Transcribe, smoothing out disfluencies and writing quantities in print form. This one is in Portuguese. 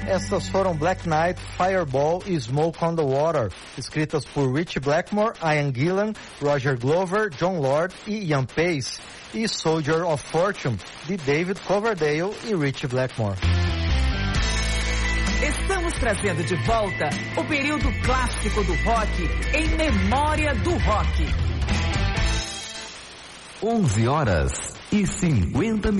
Estas foram Black Knight, Fireball e Smoke on the Water, escritas por Ritchie Blackmore, Ian Gillan, Roger Glover, John Lord e Ian Pace, e Soldier of Fortune, de David Coverdale e Ritchie Blackmore. Estamos trazendo de volta o período clássico do rock em memória do rock. 11h50